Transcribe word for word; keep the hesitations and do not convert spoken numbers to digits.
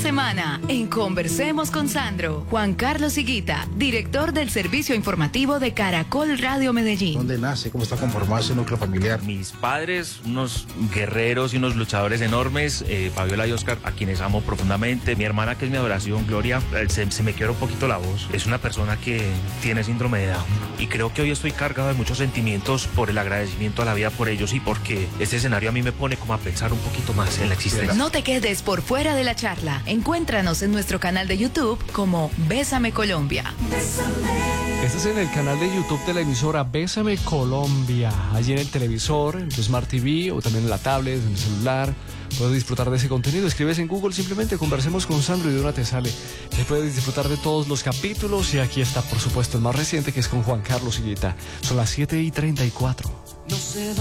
semana en Conversemos con Sandro, Juan Carlos Higuita, director del servicio informativo de Caracol Radio Medellín. ¿Dónde nace? ¿Cómo está conformado ese núcleo familiar? Mis padres, unos guerreros y unos luchadores enormes, eh, Fabiola y Oscar, a quienes amo profundamente. Mi hermana, que es mi adoración, Gloria, eh, se, se me quiebra un poquito la voz. Es una persona que tiene síndrome de Down. Y creo que hoy estoy cargado de muchos sentimientos por el agradecimiento a la vida por ellos y porque este escenario a mí me pone como a pensar un poquito más en la existencia. No te quedes por fuera de la charla. Encuéntranos en nuestro canal de YouTube como Bésame Colombia. Este es en el canal de YouTube de la emisora Bésame Colombia. Allí en el televisor, en tu Smart T V o también en la tablet, en el celular. Puedes disfrutar de ese contenido. Escribes en Google simplemente Conversemos con Sandro y de una te sale. Ahí puedes disfrutar de todos los capítulos y aquí está, por supuesto, el más reciente, que es con Juan Carlos Higuita. Son las siete y treinta y cuatro. No sé